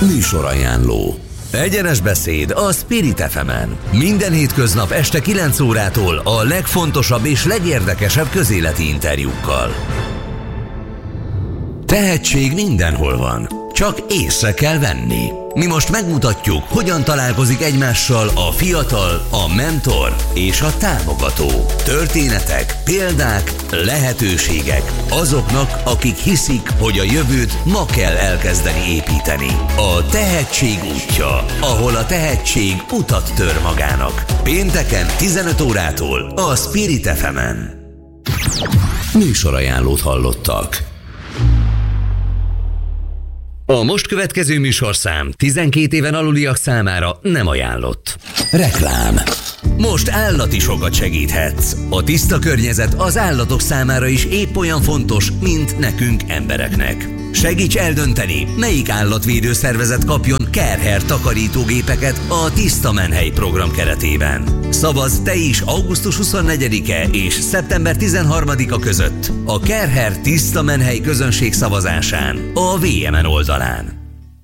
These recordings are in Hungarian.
Műsorajánló. Egyenes beszéd a Spirit FM-en. Minden hétköznap este 9 órától a legfontosabb és legérdekesebb közéleti interjúkkal. Tehetség mindenhol van, csak észre kell venni. Mi most megmutatjuk, hogyan találkozik egymással a fiatal, a mentor és a támogató. Történetek, példák, lehetőségek azoknak, akik hiszik, hogy a jövőt ma kell elkezdeni építeni. A tehetség útja, ahol a tehetség utat tör magának. Pénteken 15 órától a Spirit FM-en. Műsorajánlót hallottak. A most következő műsorszám 12 éven aluliak számára nem ajánlott. Reklám. Most állatisokat segíthetsz. A tiszta környezet az állatok számára is épp olyan fontos, mint nekünk embereknek. Segíts eldönteni, melyik állatvédő szervezet kapjon Care-Hair takarítógépeket a Tiszta Menhely program keretében. Szavazz te is augusztus 24-e és szeptember 13-a között a Care-Hair Tiszta Menhely közönség szavazásán a VMN oldalán.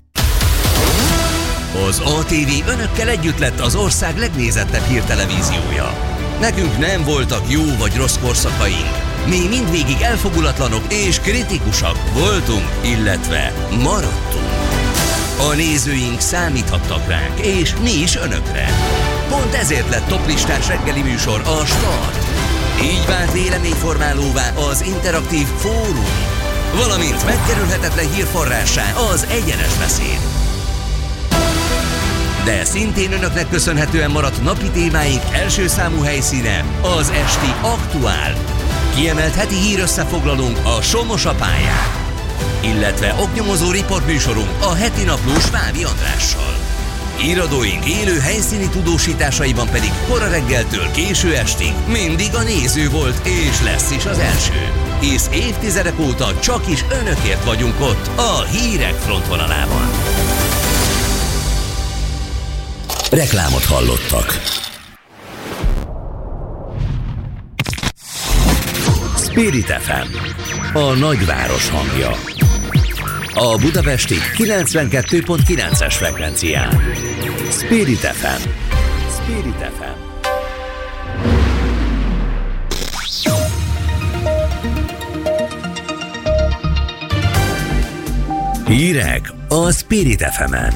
Az ATV önökkel együtt lett az ország legnézettebb hírtelevíziója. Nekünk nem voltak jó vagy rossz korszakaink. Mi mindvégig elfogulatlanok és kritikusak voltunk, illetve maradtunk. A nézőink számíthattak ránk, és mi is önökre. Pont ezért lett toplistás reggeli műsor a Start. Így vált véleményformálóvá az interaktív fórum, valamint megkerülhetetlen hírforrássá az egyenes beszéd. De szintén önöknek köszönhetően maradt napi témáink első számú helyszíne az esti Aktuál. Kiemelt heti hírösszefoglalónk a Somos a pályán, illetve oknyomozó riportműsorunk a heti naplós Fábi Andrással. Híradóink élő helyszíni tudósításaiban pedig kora reggeltől késő estig mindig a néző volt és lesz is az első. És évtizedek óta csak is önökért vagyunk ott a hírek frontvonalában. Reklámot hallottak. Spirit FM, a nagyváros hangja. A budapesti 92.9-es frekvencián. Spirit FM. Spirit FM. Hírek a Spirit FM-en.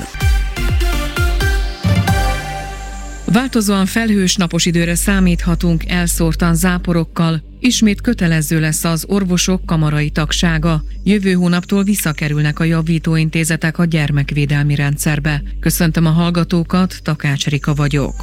Változóan felhős napos időre számíthatunk elszórtan záporokkal. Ismét kötelező lesz az orvosok kamarai tagsága. Jövő hónaptól visszakerülnek a javítóintézetek a gyermekvédelmi rendszerbe. Köszöntöm a hallgatókat, Takács Rika vagyok.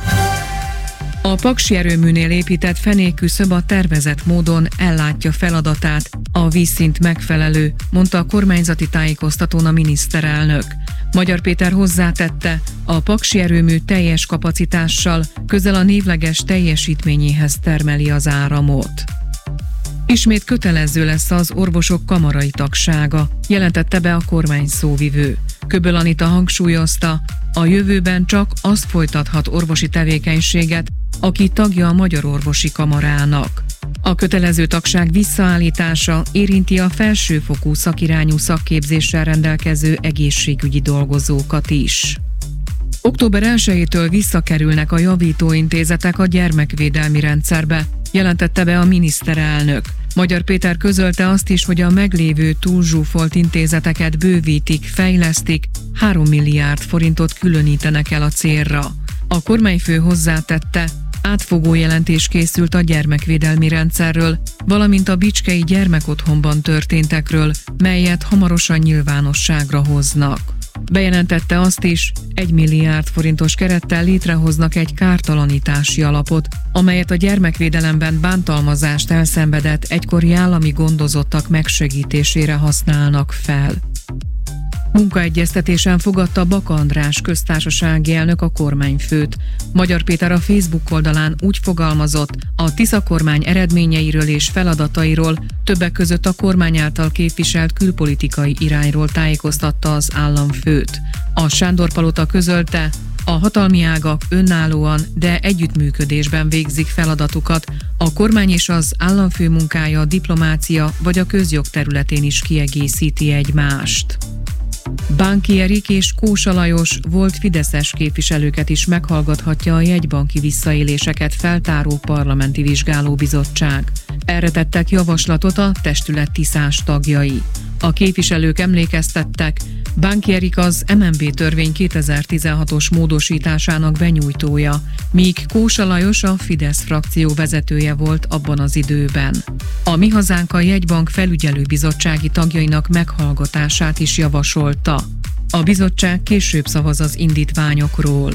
A Paksi erőműnél épített fenékküszöb a tervezett módon ellátja feladatát. A vízszint megfelelő, mondta a kormányzati tájékoztatón a miniszterelnök. Magyar Péter hozzátette, a Paksi erőmű teljes kapacitással közel a névleges teljesítményéhez termeli az áramot. Ismét kötelező lesz az orvosok kamarai tagsága, jelentette be a kormány szóvivő. Köböl Anita hangsúlyozta, a jövőben csak azt folytathat orvosi tevékenységet, aki tagja a Magyar Orvosi Kamarának. A kötelező tagság visszaállítása érinti a felsőfokú szakirányú szakképzéssel rendelkező egészségügyi dolgozókat is. Október 1-től visszakerülnek a javítóintézetek a gyermekvédelmi rendszerbe, jelentette be a miniszterelnök. Magyar Péter közölte azt is, hogy a meglévő túlzsúfolt intézeteket bővítik, fejlesztik, 3 milliárd forintot különítenek el a célra. A kormányfő hozzátette, átfogó jelentés készült a gyermekvédelmi rendszerről, valamint a bicskei gyermekotthonban történtekről, melyet hamarosan nyilvánosságra hoznak. Bejelentette azt is, 1 milliárd forintos kerettel létrehoznak egy kártalanítási alapot, amelyet a gyermekvédelemben bántalmazást elszenvedett egykori állami gondozottak megsegítésére használnak fel. Munkaegyeztetésen fogadta Baka András köztársasági elnök a kormányfőt. Magyar Péter a Facebook oldalán úgy fogalmazott, a Tisza kormány eredményeiről és feladatairól, többek között a kormány által képviselt külpolitikai irányról tájékoztatta az államfőt. A Sándor-palota közölte, a hatalmi ágak önállóan, de együttműködésben végzik feladatukat, a kormány és az államfő munkája a diplomácia vagy a közjog területén is kiegészíti egymást. Bánki Erik és Kósa Lajos volt fideszes képviselőket is meghallgathatja a jegybanki visszaéléseket feltáró parlamenti vizsgálóbizottság. Erre tettek javaslatot a testület TISZ-ás tagjai. A képviselők emlékeztettek, Bánki Erik az MNB törvény 2016-os módosításának benyújtója, míg Kósa Lajos a Fidesz frakció vezetője volt abban az időben. A Mi Hazánk a jegybank felügyelőbizottsági tagjainak meghallgatását is javasolta. A bizottság később szavaz az indítványokról.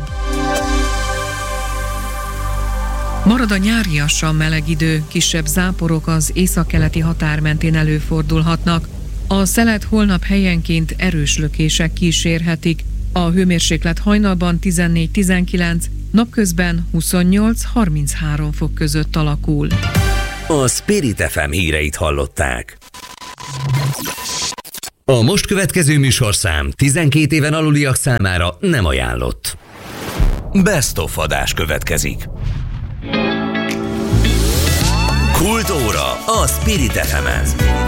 Marad a nyáriasan meleg idő, kisebb záporok az északkeleti határ mentén előfordulhatnak. A szelet holnap helyenként erős lökések kísérhetik. A hőmérséklet hajnalban 14-19, napközben 28-33 fok között alakul. A Spirit FM híreit hallották. A most következő műsorszám 12 éven aluliak számára nem ajánlott. Best of adás következik. Kultóra a Spirit FM-en.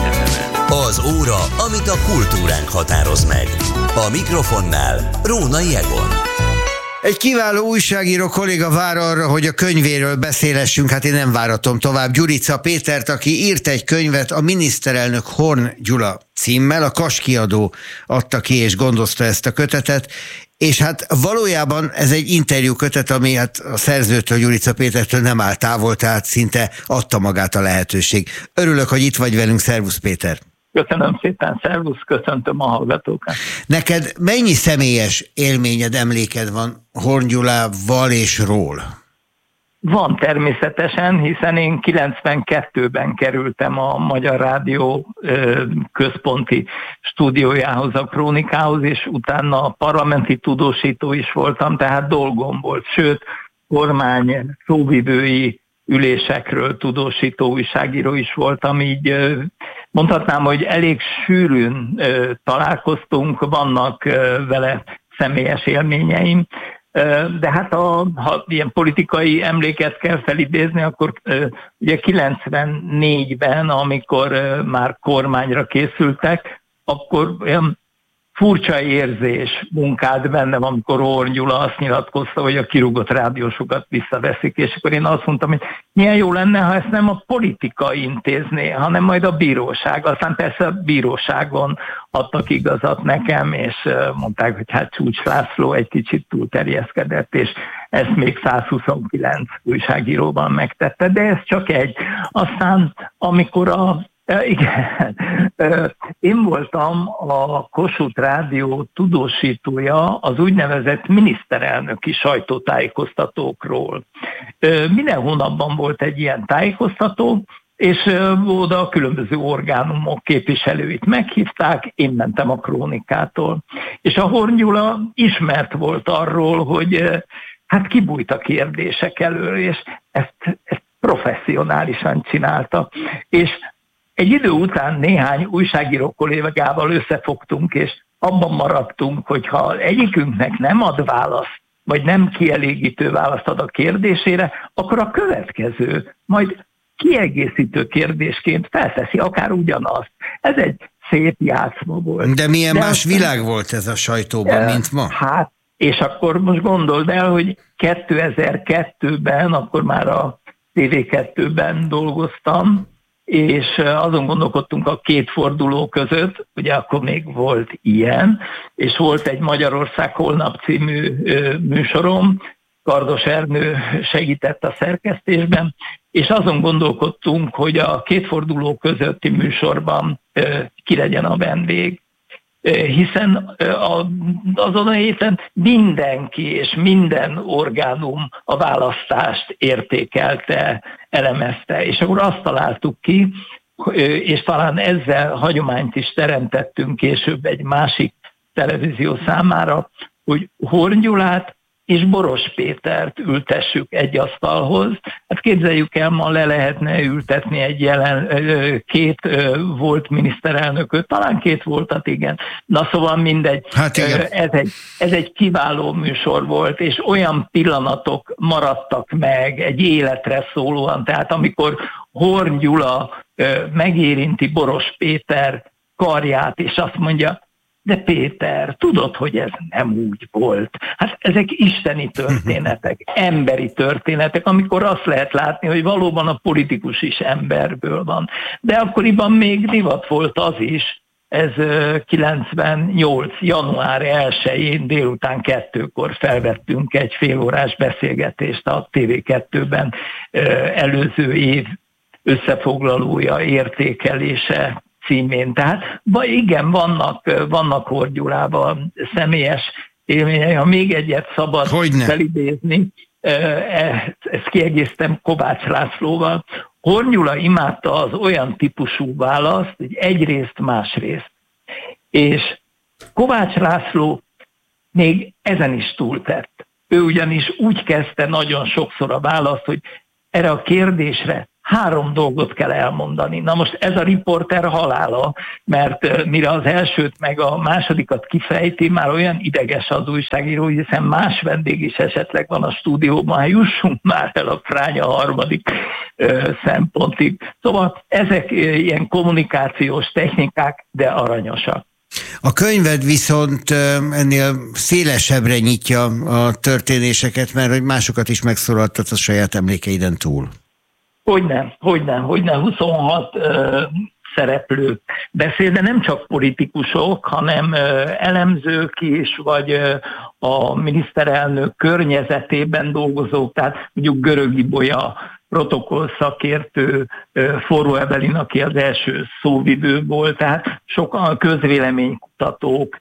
Az óra, amit a kultúránk határoz meg. A mikrofonnál Rónai Egon. Egy kiváló újságíró kolléga vár arra, hogy a könyvéről beszélhessünk, hát én nem váratom tovább. Gyurica Pétert, aki írt egy könyvet a Miniszterelnök Horn Gyula címmel, a Kas kiadó adta ki és gondozta ezt a kötetet, és hát valójában ez egy interjú kötet, ami hát a szerzőtől, Gyurica Pétertől nem áll távol, tehát szinte adta magát a lehetőség. Örülök, hogy itt vagy velünk, szervusz Péter! Köszönöm szépen, szervusz, köszöntöm a hallgatókat. Neked mennyi személyes élményed, emléked van Horn Gyulával és ról? Van természetesen, hiszen én 92-ben kerültem a Magyar Rádió központi stúdiójához, a Krónikához, és utána parlamenti tudósító is voltam, tehát dolgom volt. Sőt, kormány szóvivői ülésekről tudósító újságíró is voltam, így mondhatnám, hogy elég sűrűn találkoztunk, vannak vele személyes élményeim, de hát ha ilyen politikai emléket kell felidézni, akkor ugye 94-ben, amikor már kormányra készültek, akkor olyan furcsa érzés munkált bennem, amikor Horn Gyula azt nyilatkozta, hogy a kirúgott rádiósokat visszaveszik, és akkor én azt mondtam, hogy milyen jó lenne, ha ezt nem a politika intézné, hanem majd a bíróság. Aztán persze a bíróságon adtak igazat nekem, és mondták, hogy hát Csúcs László egy kicsit túlterjeszkedett, és ezt még 129 újságíróban megtette, de ez csak egy. Aztán amikor igen. Én voltam a Kossuth Rádió tudósítója az úgynevezett miniszterelnöki sajtótájékoztatókról. Minden hónapban volt egy ilyen tájékoztató, és oda a különböző orgánumok képviselőit meghívták, én mentem a Krónikától. És a Horn Gyula ismert volt arról, hogy hát kibújt a kérdések elől, és ezt professzionálisan csinálta. És egy idő után néhány újságíró kollégával összefogtunk, és abban maradtunk, hogy ha egyikünknek nem ad választ, vagy nem kielégítő választ ad a kérdésére, akkor a következő majd kiegészítő kérdésként felteszi akár ugyanazt. Ez egy szép játszma volt. De milyen más világ volt ez a sajtóban, mint ma? Hát, és akkor most gondold el, hogy 2002-ben, akkor már a TV2-ben dolgoztam, és azon gondolkodtunk a két forduló között, ugye akkor még volt ilyen, és volt egy Magyarország holnap című műsorom, Kardos Ernő segített a szerkesztésben, és azon gondolkodtunk, hogy a két forduló közötti műsorban ki legyen a vendég. Hiszen azon a héten mindenki és minden orgánum a választást értékelte, elemezte, és akkor azt találtuk ki, és talán ezzel hagyományt is teremtettünk később egy másik televízió számára, hogy Horn Gyulát és Boros Pétert ültessük egy asztalhoz. Hát képzeljük el, ma le lehetne ültetni két volt miniszterelnököt, talán két voltat, igen. Na szóval mindegy. Hát ez egy kiváló műsor volt, és olyan pillanatok maradtak meg egy életre szólóan. Tehát amikor Horn Gyula megérinti Boros Péter karját, és azt mondja, de Péter, tudod, hogy ez nem úgy volt. Hát ezek isteni történetek, emberi történetek, amikor azt lehet látni, hogy valóban a politikus is emberből van. De akkoriban még divat volt az is, ez 98. január 1-én délután 2-kor felvettünk egy félórás beszélgetést a TV2-ben előző év összefoglalója, értékelése címén. Tehát igen, vannak Horn Gyulával személyes élményei. Ha még egyet szabad felidézni, ezt kiegészítem Kovács Lászlóval. Horn Gyula imádta az olyan típusú választ, hogy egyrészt, másrészt. És Kovács László még ezen is túltett. Ő ugyanis úgy kezdte nagyon sokszor a választ, hogy erre a kérdésre 3 dolgot kell elmondani. Na most ez a riporter halála, mert mire az elsőt meg a másodikat kifejti, már olyan ideges az újságíró, hiszen más vendég is esetleg van a stúdióban, hát jussunk már el a Fránya harmadik szempontig. Szóval ezek ilyen kommunikációs technikák, de aranyosak. A könyved viszont ennél szélesebbre nyitja a történéseket, mert hogy másokat is megszólaltat a saját emlékeiden túl. Hogyne, 26 szereplő beszél, de nem csak politikusok, hanem elemzők is, vagy a miniszterelnök környezetében dolgozók, tehát mondjuk Görög Ibolya, protokollszakértő, Forró Evelin, aki az első szóvivő volt, tehát sokan közvéleménykutatók,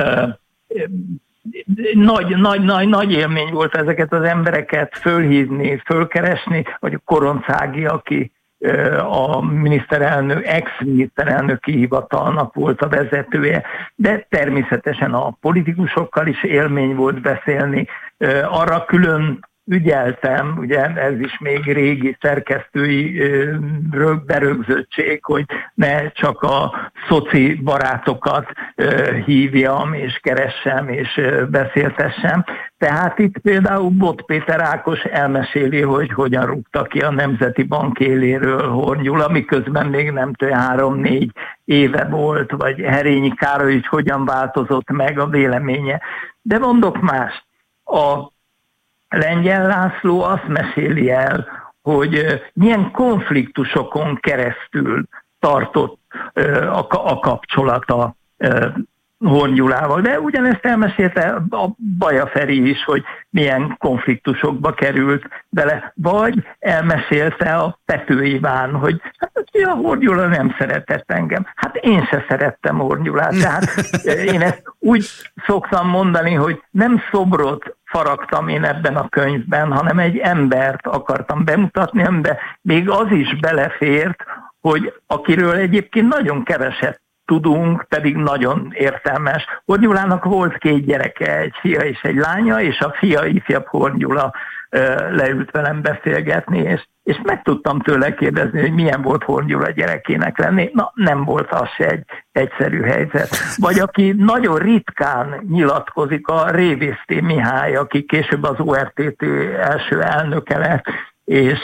nagy élmény volt ezeket az embereket fölhívni, fölkeresni, vagy a Koroncági, aki a miniszterelnök, ex-miniszterelnöki hivatalnak volt a vezetője, de természetesen a politikusokkal is élmény volt beszélni. Arra külön ügyeltem, ugye ez is még régi szerkesztői berögzöttség, hogy ne csak a szoci barátokat hívjam, és keressem, és beszéltessem. Tehát itt például Bot Péter Ákos elmeséli, hogy hogyan rúgta ki a Nemzeti Bank éléről Horn Gyula, miközben még nem 3-4 éve volt, vagy Herényi Károly is hogyan változott meg a véleménye. De mondok más. A Lengyel László azt meséli el, hogy milyen konfliktusokon keresztül tartott a kapcsolata Horn Gyulával. De ugyanezt elmesélte a Baja Feri is, hogy milyen konfliktusokba került bele. Vagy elmesélte a Pető Iván, hogy hát a Horn Gyula nem szeretett engem. Hát én se szerettem Horn Gyulát. Tehát én ezt úgy szoktam mondani, hogy nem szobrot faragtam én ebben a könyvben, hanem egy embert akartam bemutatni, de még az is belefért, hogy akiről egyébként nagyon keveset tudunk, pedig nagyon értelmes. Horn Gyulának volt 2 gyereke, egy fia és egy lánya, és a fia, ifjabb Horn Gyula leült velem beszélgetni, és meg tudtam tőle kérdezni, hogy milyen volt Horn Gyula gyerekének lenni. Na, nem volt az se egy egyszerű helyzet. Vagy aki nagyon ritkán nyilatkozik, a Révészté Mihály, aki később az ORTT első elnöke lett, és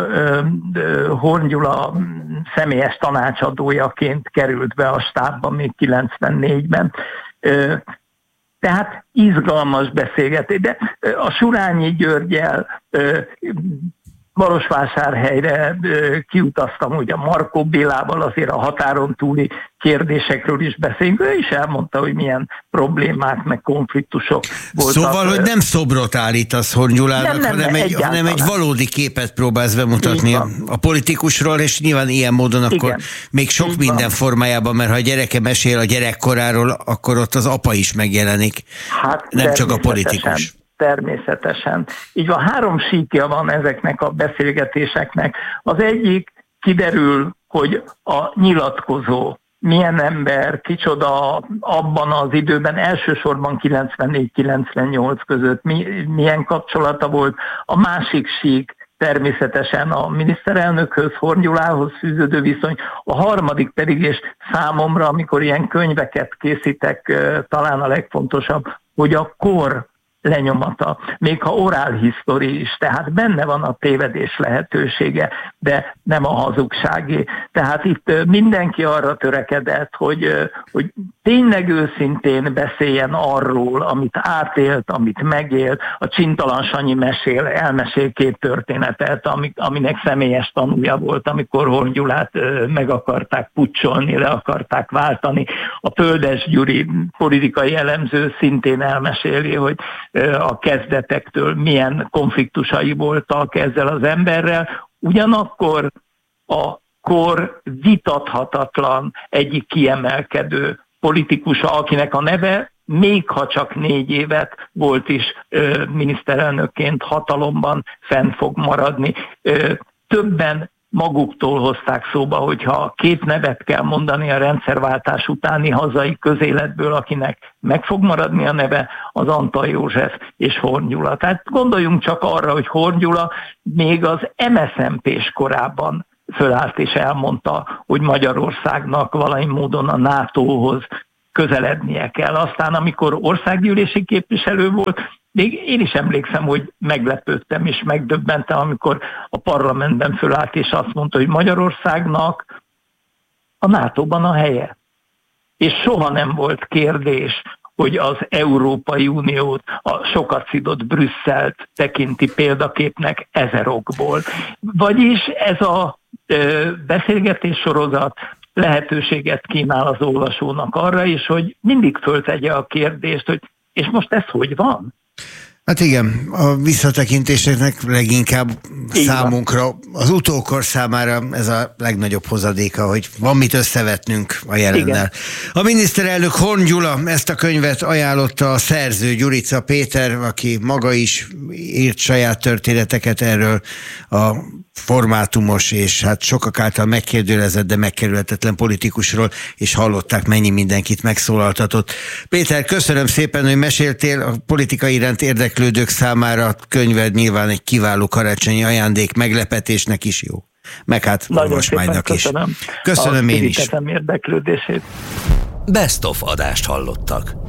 Horn Gyula személyes tanácsadójaként került be a stábba még 94-ben. Tehát izgalmas beszélgetés, de a Surányi Györggyel Marosvásárhelyre kiutaztam, ugye Markó Bélával, azért a határon túli kérdésekről is beszélünk. Ő is elmondta, hogy milyen problémák, meg konfliktusok voltak. Szóval, hogy nem szobrot állítasz Horn Gyulának, hanem egy valódi képet próbálsz bemutatni a politikusról, és nyilván ilyen módon akkor igen, még sok minden formájában, mert ha a gyereke mesél a gyerekkoráról, akkor ott az apa is megjelenik, hát nem csak a politikus. Természetesen. Így van, 3 síkja van ezeknek a beszélgetéseknek. Az egyik, kiderül, hogy a nyilatkozó milyen ember, kicsoda abban az időben, elsősorban 94-98 között milyen kapcsolata volt. A másik sík természetesen a miniszterelnökhöz, Horn Gyulához fűződő viszony. A harmadik pedig, és számomra, amikor ilyen könyveket készítek, talán a legfontosabb, hogy a kor lenyomata, még ha oral history is, tehát benne van a tévedés lehetősége, de nem a hazugságé. Tehát itt mindenki arra törekedett, hogy tényleg őszintén beszéljen arról, amit átélt, amit megélt. A Csintalan Sanyi elmesél 2 történetet, aminek személyes tanúja volt, amikor Horn Gyulát meg akarták pucsolni, le akarták váltani. A Földes Gyuri politikai elemző szintén elmeséli, hogy a kezdetektől milyen konfliktusai voltak ezzel az emberrel. Ugyanakkor a kor vitathatatlan egyik kiemelkedő politikusa, akinek a neve, még ha csak 4 évet volt is miniszterelnökként hatalomban, fenn fog maradni. Többen maguktól hozták szóba, hogyha 2 nevet kell mondani a rendszerváltás utáni hazai közéletből, akinek meg fog maradni a neve, az Antall József és Horn Gyula. Tehát gondoljunk csak arra, hogy Horn Gyula még az MSZNP-s korában fölállt és elmondta, hogy Magyarországnak valami módon a NATO-hoz közelednie kell. Aztán, amikor országgyűlési képviselő volt, még én is emlékszem, hogy meglepődtem és megdöbbentem, amikor a parlamentben fölállt és azt mondta, hogy Magyarországnak a NATO-ban a helye. És soha nem volt kérdés, hogy az Európai Uniót, a sokacidott Brüsszelt tekinti példaképnek 1000 okból. Vagyis ez a beszélgetés sorozat lehetőséget kínál az olvasónak arra is, hogy mindig föltegye a kérdést, hogy és most ez hogy van? Hát igen, a visszatekintéseknek leginkább számunkra, az utókor számára ez a legnagyobb hozadéka, hogy van mit összevetnünk a jelennel. Igen. A miniszterelnök Horn Gyula ezt a könyvet ajánlotta, a szerző Gyurica Péter, aki maga is írt saját történeteket erről a formátumos és hát sokak által megkérdőjelezett, de megkerülhetetlen politikusról, és hallották, mennyi mindenkit megszólaltatott. Péter, köszönöm szépen, hogy meséltél. A politika iránt érdeklődők számára a könyved nyilván egy kiváló karácsonyi ajándék, meglepetésnek is jó. Meg hát olvasmánynak is. Köszönöm én is. Érdeklődését. Best of adást hallottak.